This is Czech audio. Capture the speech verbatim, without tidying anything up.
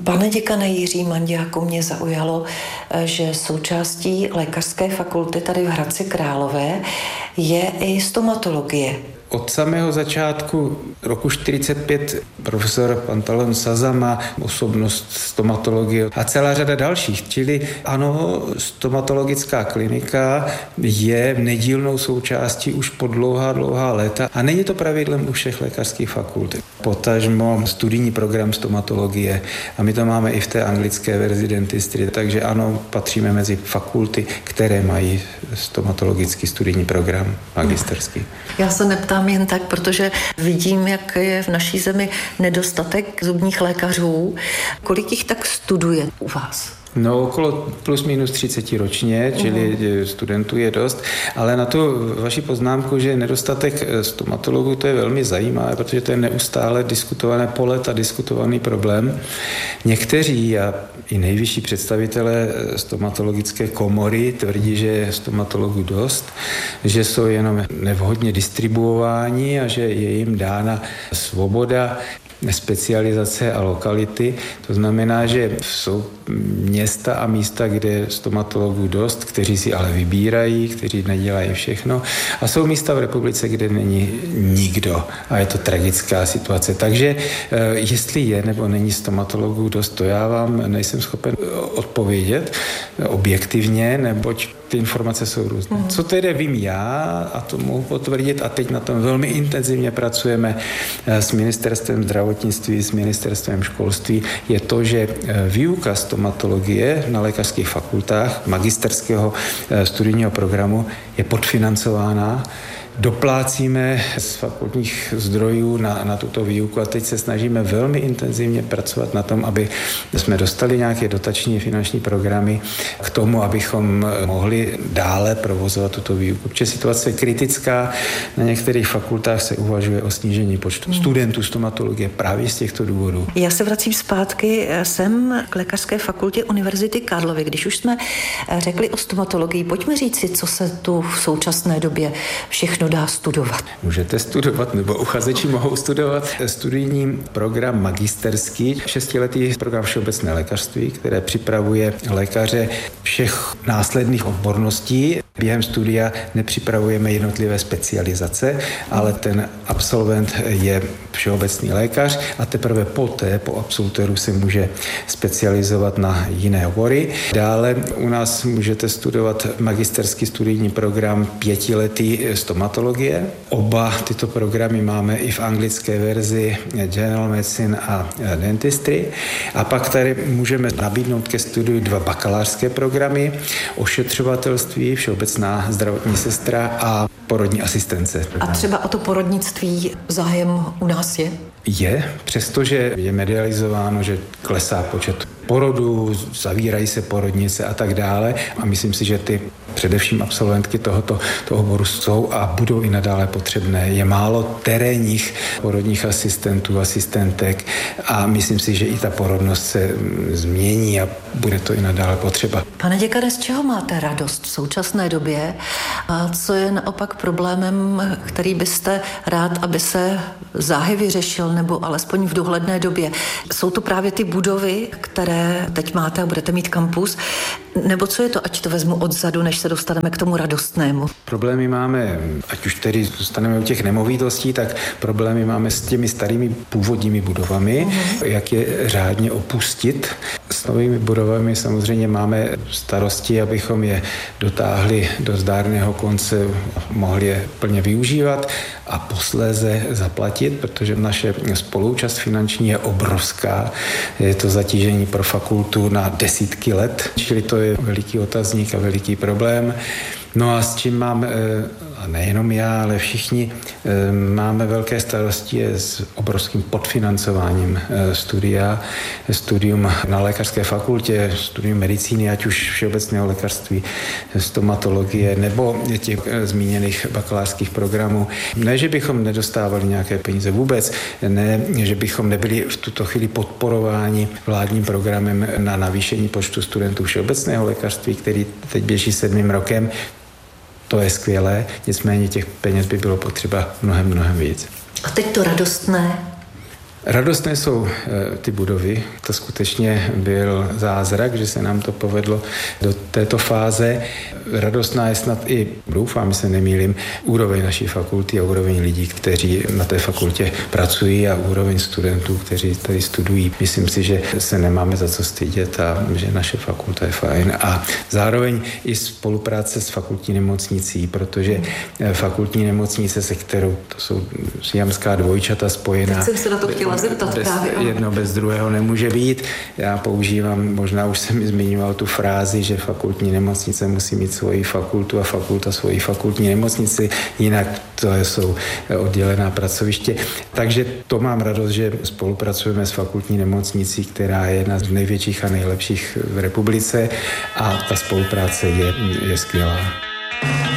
Pane děkane Jiří Manďáku, mě zaujalo, že součástí lékařské fakulty tady v Hradci Králové je i stomatologie. Od samého začátku roku čtyřicet pět profesor Pantalon Saza má osobnost stomatologie a celá řada dalších. Čili ano, stomatologická klinika je nedílnou součástí už po dlouhá, dlouhá léta a není to pravidlem u všech lékařských fakult. Potažmo studijní program stomatologie a my to máme i v té anglické verzi dentistry, takže ano, patříme mezi fakulty, které mají stomatologický studijní program magisterský. Já se neptám jen tak, protože vidím, jak je v naší zemi nedostatek zubních lékařů. Kolik jich tak studuje u vás? No okolo plus minus třicet ročně, čili uh-huh. studentů je dost, ale na tu vaši poznámku, že nedostatek stomatologů, to je velmi zajímavé, protože to je neustále diskutované po léta diskutovaný problém. Někteří a i nejvyšší představitelé stomatologické komory tvrdí, že je stomatologů dost, že jsou jenom nevhodně distribuováni a že je jim dána svoboda specializace a lokality. To znamená, že jsou města a místa, kde je stomatologů dost, kteří si ale vybírají, kteří nedělají všechno. A jsou místa v republice, kde není nikdo. A je to tragická situace. Takže jestli je nebo není stomatologů dost, to já vám nejsem schopen odpovědět objektivně, neboť ty informace jsou různé. Co tedy vím já, a to mohu potvrdit, a teď na tom velmi intenzivně pracujeme s ministerstvem zdravotnictví, s ministerstvem školství, je to, že výuka stomatologie na lékařských fakultách magisterského studijního programu je podfinancována. Doplácíme z fakultních zdrojů na, na tuto výuku a teď se snažíme velmi intenzivně pracovat na tom, aby jsme dostali nějaké dotační finanční programy k tomu, abychom mohli dále provozovat tuto výuku. Protože situace je kritická, na některých fakultách se uvažuje o snížení počtu hmm. studentů stomatologie právě z těchto důvodů. Já se vracím zpátky sem k lékařské fakultě Univerzity Karlovy. Když už jsme řekli o stomatologii, pojďme říct si, co se tu v současné době všechno dá studovat. Můžete studovat, nebo uchazeči mohou studovat studijní program magisterský, šestiletý program všeobecné lékařství, které připravuje lékaře všech následných odborností. Během studia nepřipravujeme jednotlivé specializace, ale ten absolvent je všeobecný lékař a teprve poté, po absolutoru, se může specializovat na jiné obory. Dále u nás můžete studovat magisterský studijní program pětiletý stomatologie. Oba tyto programy máme i v anglické verzi General Medicine a Dentistry. A pak tady můžeme nabídnout ke studiu dva bakalářské programy, ošetřovatelství, všeobecná zdravotní sestra a porodní asistence. A třeba o to porodnictví zájem u nás je? Je, přestože je medializováno, že klesá počet porodů, zavírají se porodnice a tak dále. A myslím si, že ty především absolventky tohoto toho oboru jsou a budou i nadále potřebné. Je málo terénních porodních asistentů, asistentek a myslím si, že i ta porodnost se změní a bude to i nadále potřeba. Pane děkane, z čeho máte radost v současné době a co je naopak problémem, který byste rád, aby se záhy vyřešil nebo alespoň v dohledné době? Jsou to právě ty budovy, které teď máte a budete mít kampus, nebo co je to, ať to vezmu odzadu, než se dostaneme k tomu radostnému? Problémy máme, ať už tedy zůstaneme u těch nemovitostí, tak problémy máme s těmi starými původními budovami, uh-huh. jak je řádně opustit. S novými budovami samozřejmě máme starosti, abychom je dotáhli do zdárného konce, mohli je plně využívat a posléze zaplatit, protože naše spoluúčast finanční je obrovská. Je to zatížení pro fakultu na desítky let, čili to je veliký otazník a veliký problém. No a s čím mám, a nejenom já, ale všichni, máme velké starosti s obrovským podfinancováním studia. Studium na lékařské fakultě, studium medicíny, ať už všeobecného lékařství, stomatologie nebo těch zmíněných bakalářských programů. Ne, že bychom nedostávali nějaké peníze vůbec, ne, že bychom nebyli v tuto chvíli podporováni vládním programem na navýšení počtu studentů všeobecného lékařství, který teď běží sedmým rokem. To je skvělé, nicméně těch peněz by bylo potřeba mnohem, mnohem víc. A teď to radostné? Radostné jsou ty budovy. To skutečně byl zázrak, že se nám to povedlo do této fáze. Radostná je snad i, doufám, že se nemýlím, úroveň naší fakulty a úroveň lidí, kteří na té fakultě pracují a úroveň studentů, kteří tady studují. Myslím si, že se nemáme za co stydět a že naše fakulta je fajn. A zároveň i spolupráce s fakultní nemocnicí, protože fakultní nemocnice, se kterou to jsou siamská dvojčata spojená. Teď jsem se na to chtěla zeptat bez, právě. Jedno bez druhého nemůže být. Já používám, možná už jsem mi zmiňoval tu frázi, že fakultní nemocnice musí mít svoji fakultu a fakulta svoji fakultní nemocnici, jinak to jsou oddělená pracoviště. Takže to mám radost, že spolupracujeme s fakultní nemocnicí, která je jedna z největších a nejlepších v republice a ta spolupráce je, je skvělá.